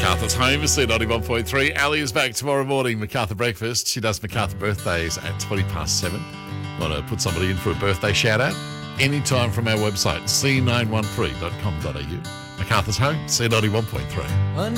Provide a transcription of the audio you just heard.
MacArthur's home is C91.3. Ali is back tomorrow morning, MacArthur Breakfast. She does MacArthur birthdays at 7:20. Want to put somebody in for a birthday shout-out? Anytime from our website, c913.com.au. MacArthur's home, C91.3.